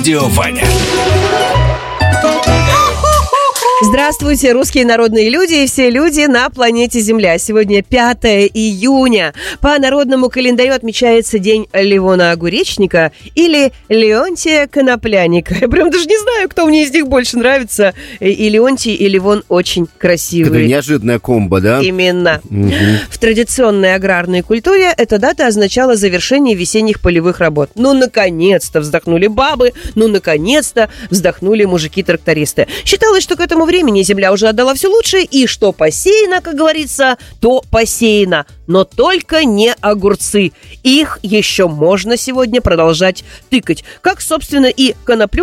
Радио Ваня. Здравствуйте, русские народные люди и все люди на планете Земля. Сегодня 5 июня. По народному календарю отмечается День Левона Огуречника или Леонтия Коноплянника. Я прям даже не знаю, кто мне из них больше нравится. И Леонтий, и Левон очень красивые. Это неожиданная комбо, да? Именно. Угу. В традиционной аграрной культуре эта дата означала завершение весенних полевых работ. Ну, наконец-то вздохнули бабы, ну, наконец-то вздохнули мужики-трактористы. Считалось, что к этому времени земля уже отдала все лучшее, и что посеяно, как говорится, то посеяно. Но только не огурцы. Их еще можно сегодня продолжать тыкать. Как, собственно, и коноплю.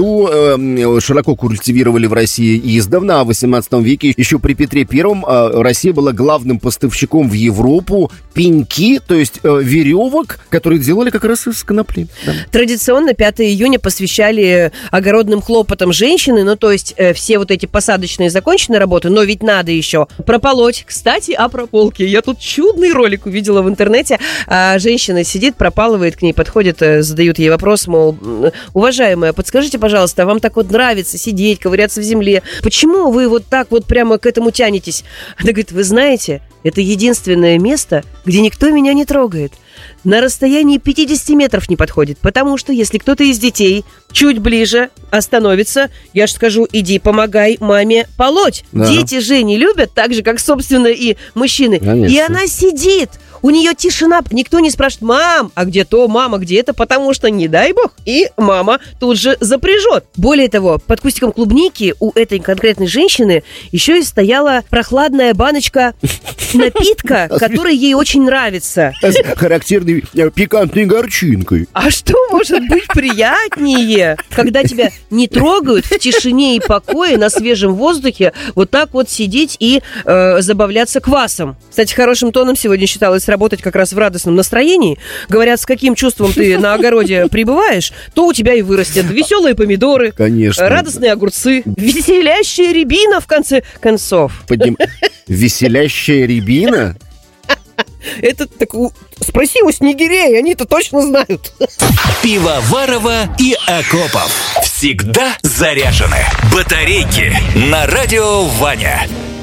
Коноплю широко культивировали в России издавна. В 18 веке, еще при Петре Первом, Россия была главным поставщиком в Европу пеньки, то есть веревок, которые делали как раз из конопли. Да. Традиционно 5 июня посвящали огородным хлопотам женщины, ну, то есть все вот эти посадочные законченные работы, но ведь надо еще прополоть. Кстати, о прополке. Я тут чудный ролик увидела в интернете. Женщина сидит, пропалывает, к ней подходит, задают ей вопрос, мол, уважаемая, подскажите, пожалуйста, вам так вот нравится сидеть, ковыряться в земле? Почему вы вот так вот прямо к этому тянетесь? Она говорит, вы знаете, это единственное место, где никто меня не трогает. На расстоянии 50 метров не подходит, потому что если кто-то из детей чуть ближе остановится, я же скажу, иди помогай маме полоть. Да. Дети же не любят, так же, как, собственно, и мужчины. Конечно. И она сидит, у нее тишина, никто не спрашивает, мам, а где то, мама, где это, потому что, не дай бог, и мама тут же запряжет. Более того, под кустиком клубники у этой конкретной женщины еще и стояла прохладная баночка напитка, который ей очень нравится. Характерной пикантной горчинкой. А что может быть приятнее, когда тебя не трогают в тишине и покое, на свежем воздухе, вот так вот сидеть и забавляться квасом? Кстати, хорошим тоном сегодня считалось работать как раз в радостном настроении. Говорят, с каким чувством ты на огороде прибываешь, то у тебя и вырастет веселые помидоры, конечно, радостные огурцы, веселящая рябина, в конце концов. Веселящая рябина? Это так... Спроси у снегирей, они-то точно знают. Пивоварова и Акопов. Всегда заряжены. Батарейки на Радио Ваня.